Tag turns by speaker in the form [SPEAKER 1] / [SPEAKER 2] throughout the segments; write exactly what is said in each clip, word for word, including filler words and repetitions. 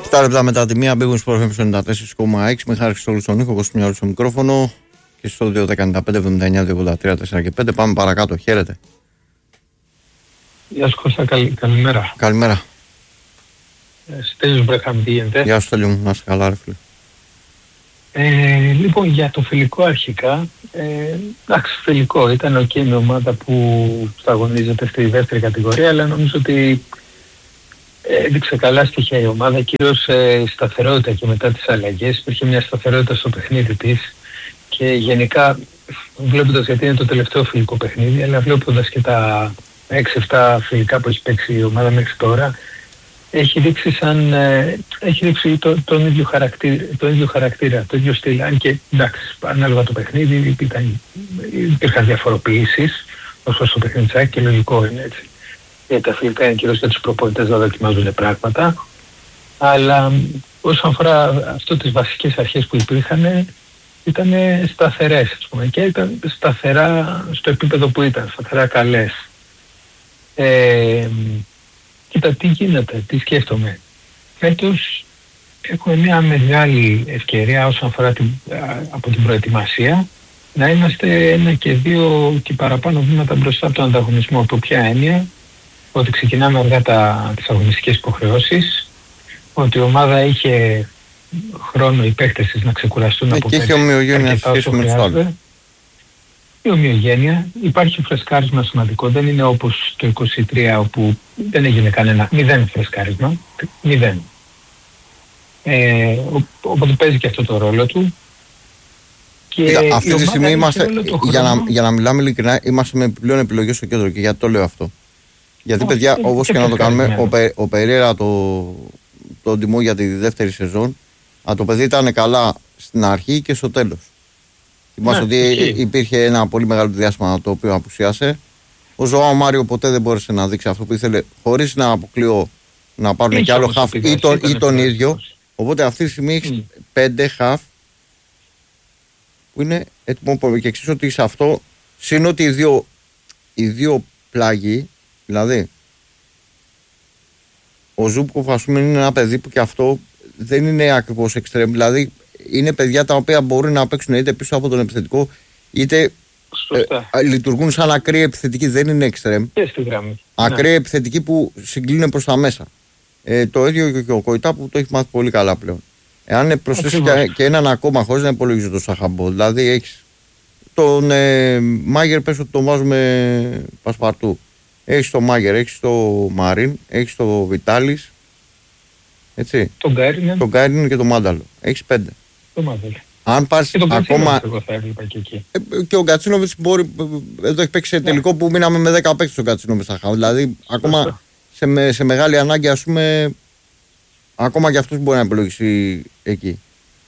[SPEAKER 1] επτά λεπτά μετά τη μία μπήκουν στο ενενήντα τέσσερα κόμμα έξι με χάρη στο στον ήχο, Κωστομιάρου στο μικρόφωνο και στο δύο δεκαεννιά πέντε εβδομήντα εννιά ογδόντα τρία τέσσερα και πέντε. Πάμε παρακάτω. Χαίρετε.
[SPEAKER 2] Γεια σου Κώστα, καλη, καλημέρα.
[SPEAKER 1] Καλημέρα.
[SPEAKER 2] Ε, Στέλιος Μπρέχαμ, τι γίνεται?
[SPEAKER 1] Γεια σου Στέλιο μου, να είσαι καλά ρε φίλε.
[SPEAKER 2] Ε, λοιπόν, για το φιλικό αρχικά, ε, εντάξει, φιλικό ήταν οκ okay, με ομάδα που αγωνίζεται στη δεύτερη κατηγορία, αλλά νομίζω ότι έδειξε καλά στοιχεία η ομάδα, κυρίως ε, σταθερότητα και μετά τις αλλαγές. Υπήρχε μια σταθερότητα στο παιχνίδι της και γενικά βλέποντας, γιατί είναι το τελευταίο φιλικό παιχνίδι, αλλά βλέποντας και τα έξι εφτά φιλικά που έχει παίξει η ομάδα μέχρι τώρα, έχει δείξει, σαν, ε, έχει δείξει το, τον, ίδιο χαρακτήρα, τον ίδιο χαρακτήρα, το ίδιο στυλ. Αν και εντάξει, ανάλογα το παιχνίδι υπήρχαν, υπήρχαν διαφοροποιήσεις όσο στο παιχνίδι και λογικό είναι έτσι. Γιατί τα φιλικά είναι κυρίως για τους προπονητές να δοκιμάζουν πράγματα. Αλλά όσον αφορά αυτό τις βασικές αρχές που υπήρχαν, ήταν σταθερές, ας πούμε, και ήταν σταθερά στο επίπεδο που ήταν, σταθερά καλές. Ε, κοίτα τι γίνεται, τι σκέφτομαι. Φέτος έχουμε μια μεγάλη ευκαιρία όσον αφορά την, από την προετοιμασία να είμαστε ένα και δύο και παραπάνω βήματα μπροστά από τον ανταγωνισμό. Από ποια έννοια? Ότι ξεκινάμε αργά τα, τις αγωνιστικές υποχρεώσεις, ότι η ομάδα είχε χρόνο οι παίκτες της να ξεκουραστούν
[SPEAKER 1] ε,
[SPEAKER 2] από
[SPEAKER 1] και έχει ομοιογένεια σχέση με τους άλλους.
[SPEAKER 2] Η ομοιογένεια, υπάρχει φρεσκάρισμα σημαντικό, δεν είναι όπως το είκοσι τρία όπου δεν έγινε κανένα, μηδέν φρεσκάρισμα, μηδέν. Ε, οπότε παίζει και αυτό το ρόλο του. Και
[SPEAKER 1] ε, αυτή τη στιγμή είμαστε, για να, για να μιλάμε ειλικρινά, είμαστε με πλέον επιλογές στο κέντρο και γιατί το λέω αυτό. Γιατί, παιδιά, όπως και, και να το κάνουμε, ο, Πε, ο Περέρα το, το τιμό για τη δεύτερη σεζόν, α, το παιδί ήταν καλά στην αρχή και στο τέλος. Θυμάσαι ναι, ότι εκεί υπήρχε ένα πολύ μεγάλο διάστημα το οποίο απουσιάσε. Ο Ζωάο Μάριο ποτέ δεν μπόρεσε να δείξει αυτό που ήθελε, χωρίς να αποκλείω να πάρουν έχει και άλλο χαφ ή, τον, ή τον ίδιο. Οπότε αυτή τη στιγμή έχει mm. πέντε χαφ που είναι έτοιμο και εξής ότι σε αυτό συν ότι οι δύο, οι δύο πλάγοι, δηλαδή ο Ζούμπκοφ ας πούμε είναι ένα παιδί που και αυτό δεν είναι ακριβώς εξτρέμ, δηλαδή είναι παιδιά τα οποία μπορούν να παίξουν είτε πίσω από τον επιθετικό είτε ε, λειτουργούν σαν ακραίοι επιθετικοί, δεν είναι εξτρέμ.
[SPEAKER 2] Και στη γραμμή.
[SPEAKER 1] Ακραίοι
[SPEAKER 2] ναι.
[SPEAKER 1] επιθετικοί που συγκλίνουν προς τα μέσα. Ε, το ίδιο και ο Κοϊτά που το έχει μάθει πολύ καλά πλέον. Εάν προσθέσει και, και έναν ακόμα χωρίς να υπολογίζει το Σαχαμπό, δηλαδή έχεις τον ε, Μάγερ, πες ότι τον βάζουμε πασπαρτού. Έχεις το Μάγερ, έχεις το Μαρίν, έχεις το Βιτάλης. Έτσι.
[SPEAKER 2] Τον Γκάρινεν.
[SPEAKER 1] Τον Γκάρινεν και τον Μάνταλο. Έχεις πέντε.
[SPEAKER 2] Το Μάνταλο.
[SPEAKER 1] Αν πάρεις ακόμα.
[SPEAKER 2] Εγώ θα έβλεπα και εκεί.
[SPEAKER 1] Ε, και ο Γκατσίνοβιτς μπορεί. Εδώ έχει παίξει σε τελικό που μείναμε με δέκα παίκτες ο Γκατσίνοβιτς θα χάω. Δηλαδή ακόμα σε, με, σε μεγάλη ανάγκη, ας πούμε. Ακόμα και αυτός μπορεί να επιλογίσει εκεί.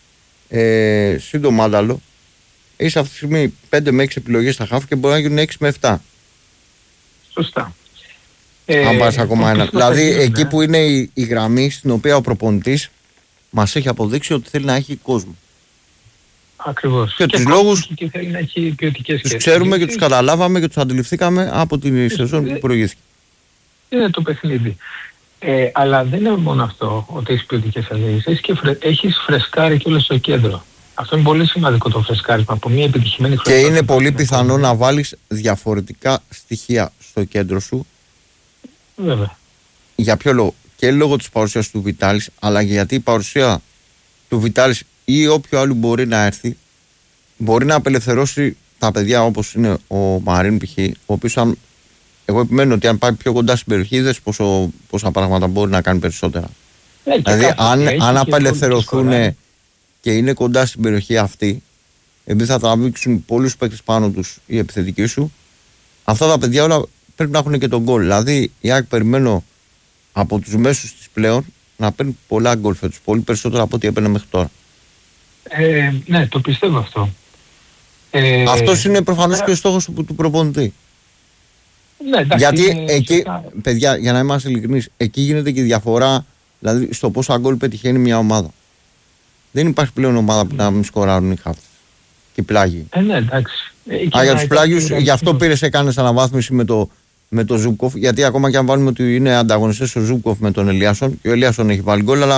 [SPEAKER 1] Ε, Συν το Μάνταλο. Έχεις αυτή τη στιγμή πέντε με έξι επιλογές στα χάφ και μπορεί να γίνουν έξι με επτά.
[SPEAKER 2] Σωστά.
[SPEAKER 1] Αν πάρεις ε, ακόμα ένα. Δηλαδή είναι, εκεί ναι. που είναι η, η γραμμή στην οποία ο προπονητής μας έχει αποδείξει ότι θέλει να έχει κόσμο.
[SPEAKER 2] Ακριβώς.
[SPEAKER 1] Και, και τους λόγους
[SPEAKER 2] και θέλει να έχει ποιοτικές
[SPEAKER 1] τους ξέρουμε και τους καταλάβαμε και τους αντιληφθήκαμε από την σεζόν που προηγήθηκε.
[SPEAKER 2] Είναι το παιχνίδι. Ε, αλλά δεν είναι μόνο αυτό ότι έχεις ποιοτικές αλλαγές. Έχεις, και φρε, έχεις φρεσκάρει και όλο στο κέντρο. Αυτό είναι πολύ σημαντικό το φρεσκάρισμα από μια επιτυχημένη χρονιά.
[SPEAKER 1] Και είναι πολύ πιθανό να βάλεις διαφορετικά στοιχεία στο κέντρο σου.
[SPEAKER 2] Βέβαια.
[SPEAKER 1] Για ποιο λόγο? Και λόγω της παρουσίας του Βιτάλης, αλλά γιατί η παρουσία του Βιτάλης ή όποιο άλλο μπορεί να έρθει μπορεί να απελευθερώσει τα παιδιά όπως είναι ο Μαρίν π.χ. ο οποίος αν, εγώ επιμένω ότι αν πάει πιο κοντά στην περιοχή είδες πόσο, πόσα πράγματα μπορεί να κάνει περισσότερα. Ε, δηλαδή αν, αν απελευθερωθούν και είναι κοντά στην περιοχή αυτή, επειδή θα τραβήξουν πολλούς παίκτες πάνω τους οι επιθετικοί σου, αυτά τα παιδιά όλα πρέπει να έχουν και τον γκολ. Δηλαδή η ΑΕΚ περιμένω από τους μέσους της πλέον να παίρνει πολλά γκολ φέτος, πολύ περισσότερα από ό,τι έπαιρνε μέχρι τώρα.
[SPEAKER 2] Ε, ναι, το πιστεύω αυτό. Ε,
[SPEAKER 1] Αυτός είναι προφανώς ε, και ο στόχος του, του προπονητή.
[SPEAKER 2] Ναι, εντάξει,
[SPEAKER 1] γιατί
[SPEAKER 2] είναι
[SPEAKER 1] εκεί,
[SPEAKER 2] σωστά.
[SPEAKER 1] Παιδιά, για να είμαστε ειλικρινείς, εκεί γίνεται και η διαφορά, δηλαδή στο πόσα γκολ πετυχαίνει μια ομάδα. Δεν υπάρχει πλέον ομάδα που να μην σκοράρουν οι χάφτες και πλάγοι.
[SPEAKER 2] Ε, ναι, εντάξει. Ε,
[SPEAKER 1] Α, για τους πλάγιους, γι' αυτό πήρες, έκανες αναβάθμιση με το, με το Ζούμπκοφ, γιατί ακόμα και αν βάλουμε ότι είναι ανταγωνιστές ο Ζούμπκοφ με τον Ελιάσον, και ο Ελιάσον έχει βάλει γκολ, αλλά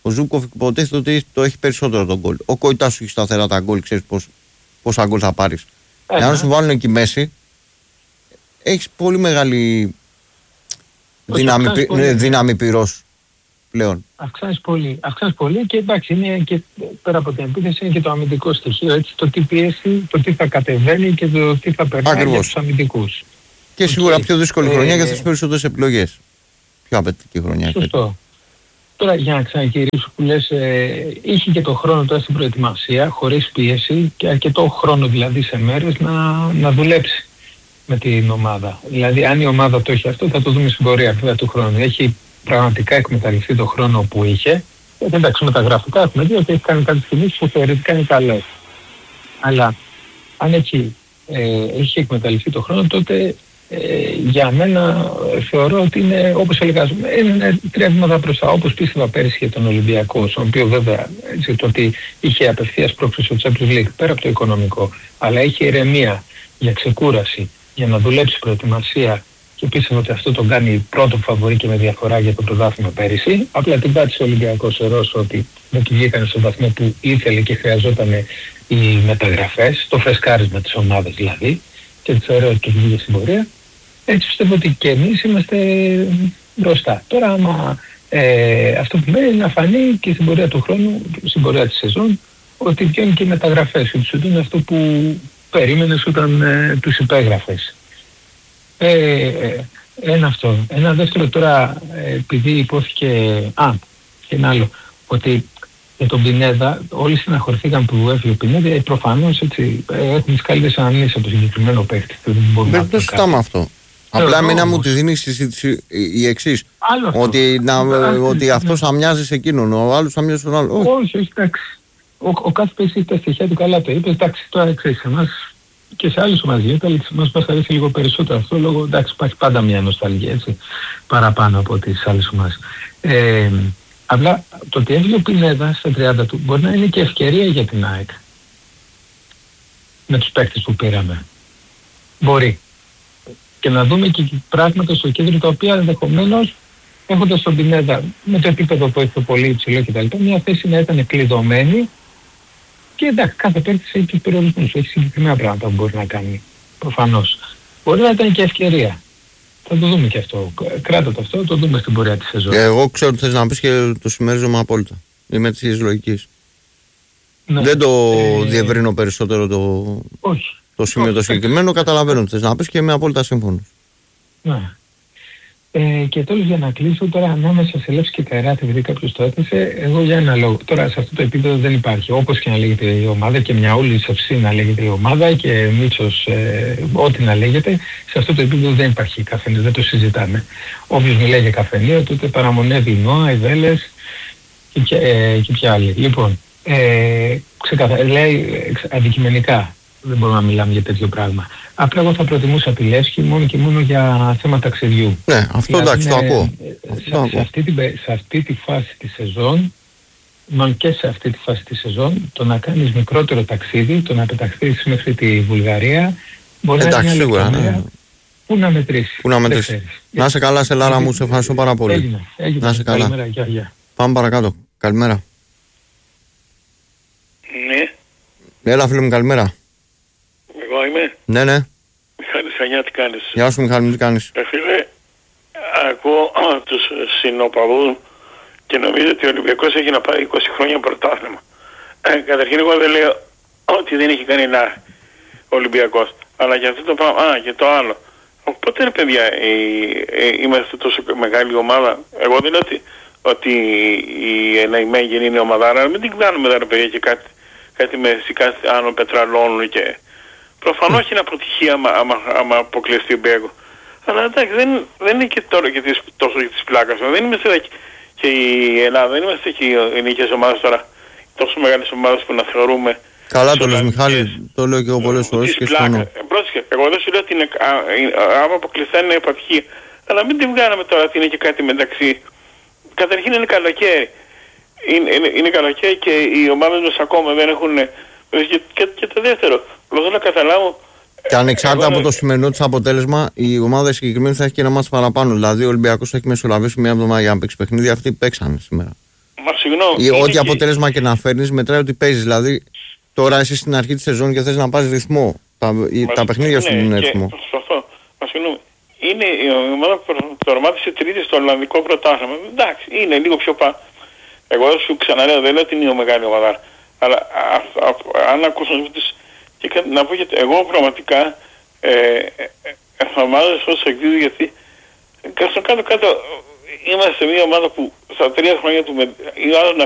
[SPEAKER 1] Ο Ζούκοφ υποτίθεται ότι το έχει περισσότερο τον γκολ. Ο Κοϊτά σου έχει σταθερά τα γκολ, ξέρει πόσα γκολ θα πάρει. Εάν σου βάλουν εκεί μέση, έχει πολύ μεγάλη δύναμη, πυ, δύναμη πυρός πλέον.
[SPEAKER 2] Αυξάνει πολύ. Αυξάνεις πολύ και εντάξει, είναι και πέρα από την επίθεση είναι και το αμυντικό στοιχείο. Έτσι, το τι πίεση, το τι θα κατεβαίνει και το τι θα περνάει Ακριβώς. για τους αμυντικούς.
[SPEAKER 1] Και σίγουρα okay. πιο δύσκολη ε, χρονιά ε, για τις περισσότερες επιλογές. Πιο απαιτητική χρονιά.
[SPEAKER 2] Σωστό. Τώρα για να ξανακυρίσω που λες, ε, είχε και το χρόνο τώρα στην προετοιμασία, χωρίς πίεση και αρκετό χρόνο δηλαδή σε μέρες να, να δουλέψει με την ομάδα. Δηλαδή αν η ομάδα το έχει αυτό θα το δούμε στην πορεία βέβαια του χρόνου. Έχει πραγματικά εκμεταλλευτεί το χρόνο που είχε. Και εντάξει, με τα γραφικά έχουμε δει ότι έχει κάνει κάποιες κινήσεις που θεωρητικά είναι καλές. Αλλά αν έτσι ε, έχει εκμεταλλευτεί το χρόνο, τότε ε, για μένα θεωρώ ότι είναι, όπως έλεγα, είναι τρία βήματα μπροστά. Όπως πίστευα πέρυσι για τον Ολυμπιακό, στον οποίο βέβαια έτσι, το ότι είχε απευθείας πρόκριση στο Champions League πέρα από το οικονομικό, αλλά είχε ηρεμία για ξεκούραση, για να δουλέψει προετοιμασία. Και πίστευα ότι αυτό τον κάνει πρώτο φαβορί και με διαφορά για το πρωτάθλημα πέρυσι. Απλά την πάτησε ο Ολυμπιακός ο Ρώσο ότι δεν του βγήκαν στον βαθμό που ήθελε και χρειαζόταν οι μεταγραφές, το φρεσκάρισμα της ομάδας δηλαδή, και της ωραίας και βγήκε στην πορεία. Έτσι πιστεύω ότι και εμείς είμαστε μπροστά. Τώρα άμα ε, αυτό που μένει να φανεί και στην πορεία του χρόνου, στην πορεία της σεζόν, ότι βγαίνουν και οι μεταγραφές και τους δίνουν αυτό που περίμενες όταν ε, τους υπέγραφες. Ε, ε, ένα αυτό. Ένα δεύτερο τώρα, ε, επειδή υπόθηκε, α, και ένα άλλο, ότι για τον Πινέδα, όλοι συναχωρηθήκαν που έφυγε ο Πινέδα, προφανώς έτσι, έχουν τις καλύτερες αναμνήσεις από το συγκεκριμένο παίκτη.
[SPEAKER 1] Δεν το συζητάμε αυτό. Απλά εμένα μου τη δίνει η συζήτηση η εξής. Ότι, να, ότι αυτός θα μοιάζει σε εκείνον, ο άλλος θα μοιάζει στον άλλο.
[SPEAKER 2] Όχι, όχι, εντάξει. Ο, ο κάθε παίκτης τα στοιχεία του καλά το είπε. Εντάξει, τώρα ξέρεις εμάς και σε άλλους ομάδες γίνεται, αλλά μας μας αρέσει λίγο περισσότερο αυτό, λόγω εντάξει υπάρχει πάντα μια νοσταλγία έτσι, παραπάνω από τις άλλες ομάδες. Ε, απλά το ότι έβγαινε ο Πινέδα στα τριάντα του μπορεί να είναι και ευκαιρία για την ΑΕΚ. Με τους παίκτες που πήραμε. Μπορεί. Και να δούμε και πράγματα στο κέντρο τα οποία ενδεχομένως έχοντας τον Πινέδα με το επίπεδο που έχει το πολύ υψηλό κτλ. Μια θέση να ήταν κλειδωμένη. Και εντάξει, κάθε παίκτης έχει τους περιορισμούς, έχει συγκεκριμένα πράγματα που μπορεί να κάνει. Προφανώς. Μπορεί να ήταν και ευκαιρία. Θα το δούμε και αυτό. Κράτα το αυτό, το δούμε στην πορεία της σεζόν.
[SPEAKER 1] Εγώ ξέρω ότι θες να πεις και το συμμερίζομαι απόλυτα. Είμαι της ίδιας λογικής. Ναι. Δεν το ε... διευρύνω περισσότερο το,
[SPEAKER 2] όχι.
[SPEAKER 1] το σημείο όχι. Το συγκεκριμένο. Καταλαβαίνω ότι θες να πεις και είμαι απόλυτα σύμφωνος.
[SPEAKER 2] Ναι. Ε, και τέλος για να κλείσω τώρα ανάμεσα σε Λεύση και Καϊράτη, επειδή κάποιος το έθεσε, εγώ για ένα λόγο. Τώρα σε αυτό το επίπεδο δεν υπάρχει. Όπως και να λέγεται η ομάδα και μια όλη Σευσή να λέγεται η ομάδα και Μίτσος ε, ό,τι να λέγεται, σε αυτό το επίπεδο δεν υπάρχει καφενείο, δεν το συζητάμε. Όποιος μιλάει για καφενείο, τότε παραμονεύει η Νόα, οι Βέλες και, και, ε, και ποια άλλη. Λοιπόν, ε, ξεκαθα... λέει αντικειμενικά. Δεν μπορούμε να μιλάμε για τέτοιο πράγμα. Απλά εγώ θα προτιμούσα τη Λεύσκη μόνο και μόνο για θέμα ταξιδιού.
[SPEAKER 1] Ναι, αυτό εντάξει, το ακούω.
[SPEAKER 2] Σε, σε, σε, αυτή τη, σε αυτή τη φάση της σεζόν, μάλλον και σε αυτή τη φάση της σεζόν, το να κάνεις μικρότερο ταξίδι, το να πεταχθείς μέχρι τη Βουλγαρία, μπορεί εντάξει, να είναι μια λεπτομέρεια που να μετρήσει.
[SPEAKER 1] Που να μετρήσει. Να είσαι καλά, σε Λάρα μου, σε ευχαριστώ πάρα πολύ.
[SPEAKER 2] Έγινε, έγινε.
[SPEAKER 1] Να είσαι καλά.
[SPEAKER 2] Καλημέρα, γεια, γεια.
[SPEAKER 1] Πάμε παρακάτω. Καλημέρα.
[SPEAKER 3] Ναι.
[SPEAKER 1] Έλα φίλε μου, καλημέρα.
[SPEAKER 3] Εγώ είμαι.
[SPEAKER 1] Ναι, ναι.
[SPEAKER 3] Μιχάλη Σανιά, τι κάνεις?
[SPEAKER 1] Γεια σου Μιχάλη, τι κάνεις?
[SPEAKER 3] Ε, φίλε, ακούω τους συνοπαδούς και νομίζω ότι ο Ολυμπιακός έχει να πάει είκοσι χρόνια πρωτάθλημα. Ε, καταρχήν εγώ δεν λέω ότι δεν έχει κάνει να ο Ολυμπιακός. Αλλά για αυτό το πράγμα, α, και το άλλο. Οπότε ρε παιδιά, ε, ε, είμαστε τόσο μεγάλη ομάδα. Εγώ δεν λέω ότι, ότι η, η, η Μέγεν είναι ομάδα, αλλά μην την κάνουμε εδώ ρε παιδιά και κάτι, κάτι με κάτι άνω πετραλώνουν και... Προφανώς είναι αποτυχία άμα, άμα, άμα αποκλειστεί ο Μπέγκο. Αλλά εντάξει, δεν, δεν είναι και τώρα και της, τόσο και της πλάκας. Δεν είμαστε και η Ελλάδα, δεν είμαστε και οι νίκες ομάδες τώρα. Τόσο μεγάλες ομάδες που να θεωρούμε...
[SPEAKER 1] Καλά το λες Μιχάλη, το λέω και εγώ πολλές φορές και συμφωνώ.
[SPEAKER 3] Πρόσεχε, εγώ δεν σου λέω ότι είναι, α, άμα αποκλειστά είναι αποτυχία. Αλλά μην την βγάλαμε τώρα ότι είναι και κάτι μεταξύ. Καταρχήν είναι καλοκαίρι. Είναι, είναι, είναι καλοκαίρι και οι ομάδες μας ακόμα δεν έχουν... Και, και, και το δεύτερο, θέλω να καταλάβω.
[SPEAKER 1] Και ανεξάρτητα από το σημερινό της αποτέλεσμα, η ομάδα συγκεκριμένη θα έχει και ένα μάτς παραπάνω. Δηλαδή, ο Ολυμπιακός έχει μεσολαβήσει μια εβδομάδα για να παίξει παιχνίδι. Αυτοί παίξανε σήμερα.
[SPEAKER 3] Μα συγγνώμη.
[SPEAKER 1] Ή ό,τι αποτέλεσμα και να φέρνεις μετράει ότι παίζεις. Δηλαδή, τώρα εσύ στην αρχή της σεζόν και θες να πάρεις ρυθμό. Τα, μα, τα παιχνίδια σου είναι ρυθμό.
[SPEAKER 3] Σωστό. Μα συγγνώμη. Είναι η ομάδα που τορμάτισε τρίτη στο Ολλανδικό πρωτάθλημα. Εντάξει, είναι λίγο πιο πάνω. Εγώ σου ξαναλέω, δεν λέω ότι είναι η μεγάλη ομάδα. Αλλά α, α, α, αν ακούσω τις. Και να πω γιατί εγώ πραγματικά ε, ε, ομάδες όσο εκδίδω, γιατί στο κάτω κάτω είμαστε μια ομάδα που στα τρία χρόνια του με, ή άλλο να